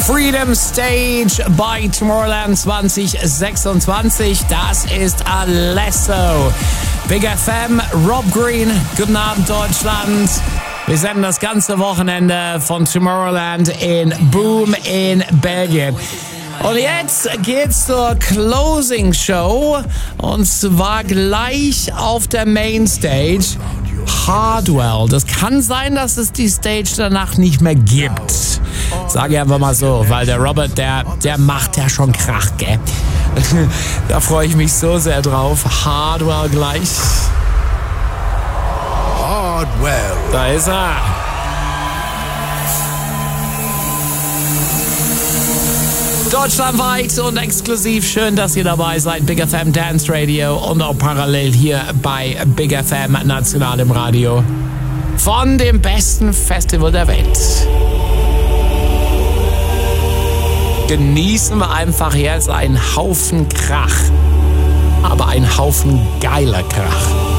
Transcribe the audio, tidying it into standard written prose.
Freedom Stage bei Tomorrowland 2026. Das ist Alesso. Big FM, Rob Green, guten Abend Deutschland. Wir senden das ganze Wochenende von Tomorrowland in Boom in Belgien. Und jetzt geht's zur Closing Show und zwar gleich auf der Mainstage. Hardwell. Das kann sein, dass es die Stage danach nicht mehr gibt. Sag ich einfach mal so, weil der Robert, der macht ja schon Krach, gell? Da freue ich mich so sehr drauf. Hardwell gleich. Hardwell. Da ist er. Deutschlandweit und exklusiv. Schön, dass ihr dabei seid. Big FM Dance Radio und auch parallel hier bei Big FM National im Radio. Von dem besten Festival der Welt. Genießen wir einfach jetzt einen Haufen Krach. Aber einen Haufen geiler Krach.